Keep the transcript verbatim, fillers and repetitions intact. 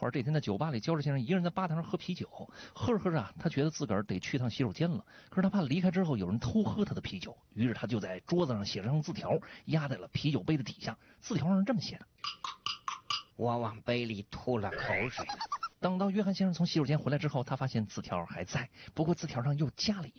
会儿，这天在酒吧里，焦志先生一个人在吧台上喝啤酒，喝着喝着啊，他觉得自个儿得去趟洗手间了，可是他怕离开之后有人偷喝他的啤酒，于是他就在桌子上写了张字条，压在了啤酒杯的底下。字条上是这么写的： 我往杯里吐了口水。 等到约翰先生从洗手间回来之后，他发现字条还在，不过字条上又加了一